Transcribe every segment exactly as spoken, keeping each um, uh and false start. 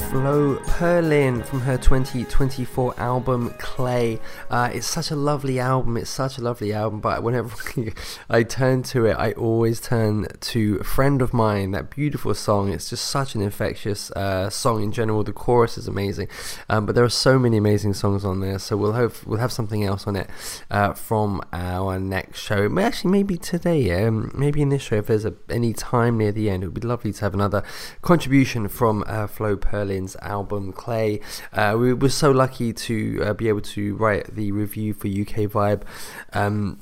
Flo Perlin from her twenty twenty-four album Clay. Uh, it's such a lovely album, it's such a lovely album, but whenever I turn to it, I always turn to Friend of Mine, that beautiful song. It's just such an infectious uh, song in general. The chorus is amazing, um, but there are so many amazing songs on there, so we'll have, we'll have something else on it uh, from our next show. Actually, maybe today, um, maybe in this show, if there's a, any time near the end, it would be lovely to have another contribution from uh, Flo Perlin's album Clay. Uh, we were so lucky to uh, be able to write the review for U K Vibe um,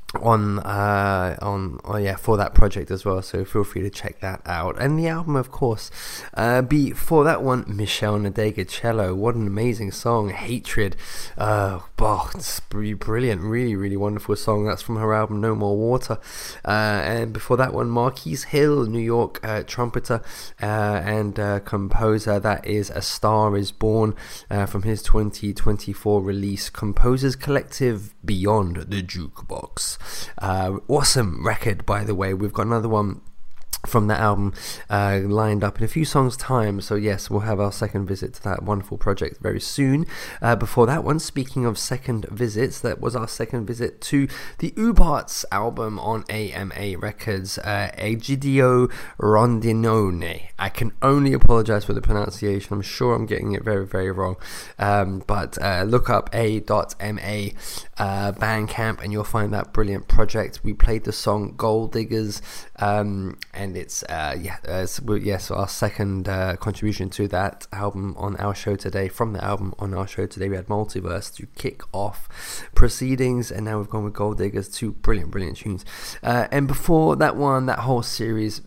on uh on oh yeah for that project as well, so feel free to check that out. And the album, of course, uh before that one, Michelle Ndegeocello, what an amazing song, Hatred. uh oh, it's brilliant, really really wonderful song. That's from her album No More Water. Uh and before that one, Marquise Hill, New York uh, trumpeter uh, and uh, composer. That is A Star Is Born, uh, from his twenty twenty-four release Composers Collective Beyond the Jukebox. Uh, awesome record, by the way. We've got another one from that album uh, lined up in a few songs time, so yes, we'll have our second visit to that wonderful project very soon. Uh, before that one, speaking of second visits, that was our second visit to the Ubarts album on A M A Records, uh, Egidio Rondinone. I can only apologize for the pronunciation, I'm sure I'm getting it very very wrong, um, but uh, look up A M A uh, Bandcamp and you'll find that brilliant project. We played the song Gold Diggers, um, and it's uh, yeah, uh, so yes, our second uh, contribution to that album on our show today. From the album on our show today, we had Multiverse to kick off proceedings, and now we've gone with Gold Diggers, two brilliant, brilliant tunes. Uh, and before that one, that whole series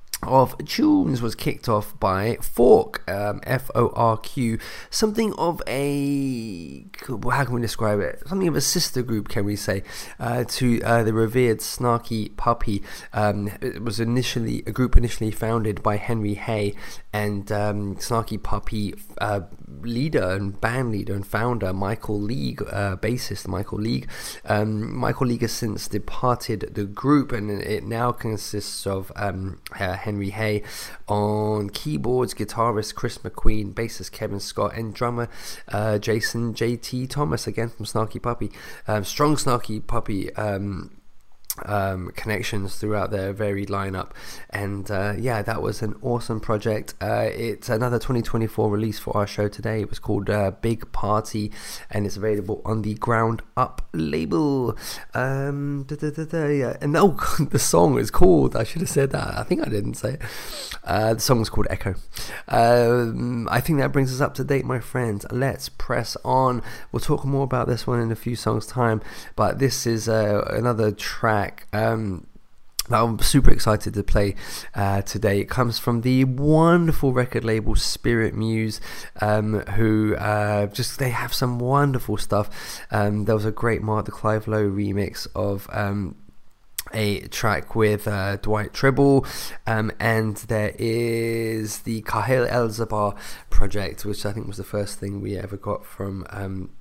of tunes was kicked off by Forq, um, F O R Q, something of a, how can we describe it, something of a sister group, can we say, uh, to uh, the revered Snarky Puppy. Um, it was initially a group initially founded by Henry Hay, and um, Snarky Puppy uh, leader and band leader and founder Michael League, uh, bassist Michael League. Um, Michael League has since departed the group, and it now consists of um, uh, Henry Hay on keyboards, guitarist Chris McQueen, bassist Kevin Scott, and drummer uh, Jason J T Thomas, again from Snarky Puppy. Um, strong Snarky Puppy um, um, connections throughout their varied lineup, and uh, yeah, that was an awesome project. Uh, it's another twenty twenty-four release for our show today. It was called uh, Big Party, and it's available on the Ground Up label. Um, da, da, da, da, yeah. And oh, the song is called, I should have said that, I think I didn't say it. Uh, the song is called Echo. Um, I think that brings us up to date, my friends. Let's press on. We'll talk more about this one in a few songs time, but this is uh, another track um, that I'm super excited to play uh, today. It comes from the wonderful record label Spirit Muse, um, who uh, just, they have some wonderful stuff. Um, there was a great Mark the Clive Lowe remix of um, a track with uh, Dwight Tribble, um, and there is the Kahil El-Zabar project, which I think was the first thing we ever got from um,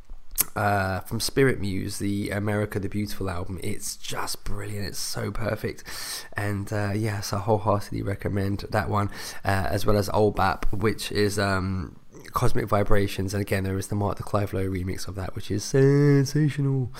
uh from Spirit Muse, the America the Beautiful album. It's just brilliant, it's so perfect, and uh yes, I wholeheartedly recommend that one, uh, as well as Old Bap, which is um Cosmic Vibrations, and again there is the Mark the Clive Lowe remix of that, which is sensational.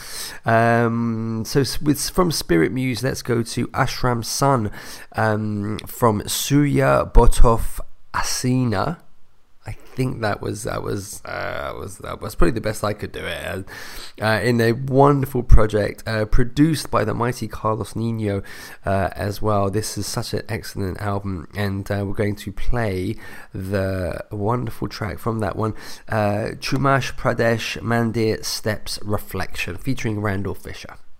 Um so with from Spirit Muse, let's go to Ashram Sun, um from Surya Botov Asina. I think that was that was uh, was that was probably the best I could do it. Uh, in a wonderful project uh, produced by the mighty Carlos Nino uh, as well. This is such an excellent album, and uh, we're going to play the wonderful track from that one, uh, Chumash Pradesh Mandir Steps Reflection, featuring Randall Fisher.